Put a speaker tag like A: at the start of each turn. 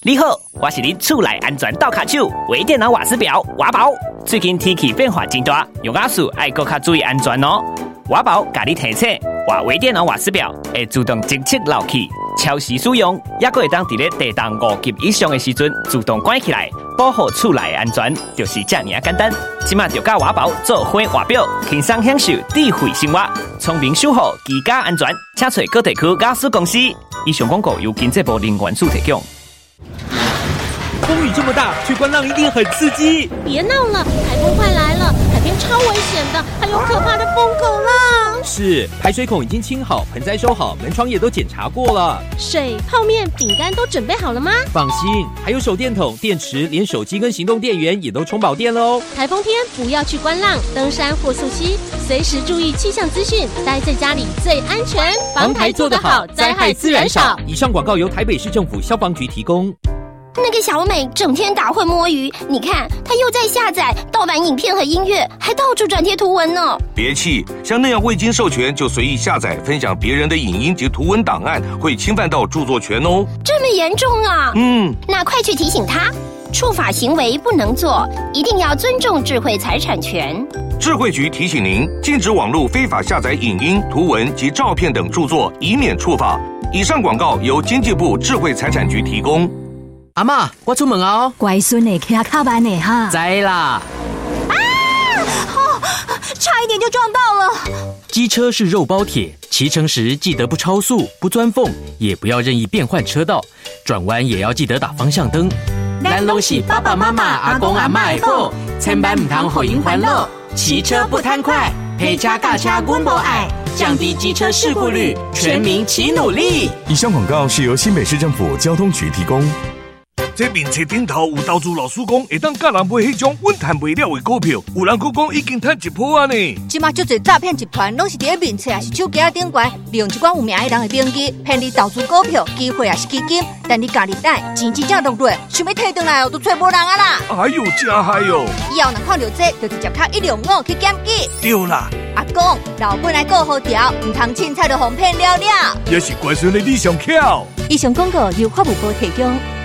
A: 你好，我是你厝内安全倒卡手微电脑瓦斯表瓦宝。最近天气变化真大，用瓦斯要搁较注意安全哦。瓦宝甲你提醒，换微电脑瓦斯表会自动侦测漏气，超时使用，也搁会当伫咧地动5级以上的时阵自动关起来，保护厝内安全，就是这么简单。即马就甲瓦宝做伙瓦表，轻松享受智慧生活，聪明守护居家安全。请找各地区瓦斯公司。以上广告由经济部能源署提供。
B: 风雨这么大，去观浪一定很刺激。
C: 别闹了，台风快来了，海边超危险的，还有可怕的疯狗浪。
B: 是，排水孔已经清好，盆栽收好，门窗也都检查过了。
C: 水、泡面、饼干都准备好了吗？
B: 放心，还有手电筒、电池，连手机跟行动电源也都充饱电了哦。
C: 台风天不要去观浪、登山或溯溪，随时注意气象资讯，待在家里最安全。
B: 防台做得好，灾害自然少。以上广告由台北市政府消防局提供。
D: 那个小美整天打混摸鱼，你看她又在下载盗版影片和音乐，还到处转贴图文呢。
E: 别气，像那样未经授权就随意下载分享别人的影音及图文档案，会侵犯到著作权哦。
D: 这么严重啊？那快去提醒她，触法行为不能做，一定要尊重智慧财产权。
E: 智慧局提醒您，禁止网络非法下载影音、图文及照片等著作，以免触法。以上广告由经济部智慧财产局提供。
B: 阿嬷，我出门哦。
F: 乖孙的，骑较慢的哈。
B: 知啦。
F: 差一点就撞到了。
G: 机车是肉包铁，骑乘时记得不超速、不钻缝，也不要任意变换车道，转弯也要记得打方向灯。
F: 咱都是爸爸妈妈、阿公阿嬷的宝，千万唔通互因烦恼。骑车不贪快，陪车驾车阮无爱，降低机车事故率，全民齐努力。
H: 以上广告是由新北市政府交通局提供。
I: 这面册顶头有投资老师讲，会当教人买迄种稳赚袂了的股票，有人佫讲已经赚1%啊呢。
J: 即马足侪诈骗集团拢是伫咧面册还是手机仔顶悬，利用一寡有名的人的名义骗你投资股票、机会还是基金，但你家己等钱真正落落，想要摕回来哦，都找无人啊啦。
I: 哎呦，真害哦！
J: 以后若看到这，就直接敲105去检举。
I: 对啦，
J: 阿公，老本来顾好条，唔通凊彩就互骗了了。
I: 也是乖孙的你上巧。
J: 以上广告由法务部提供。